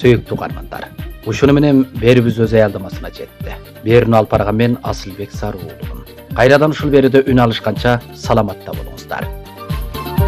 Сөйүктүү каармандар. Ушуну менен берүүбүз өз аялдамасына жетти. Берүүнү алып барган мен Асылбек Сарыуулумун. Кайрадан ушул берүүдө үн алышканча саламатта болуңуздар.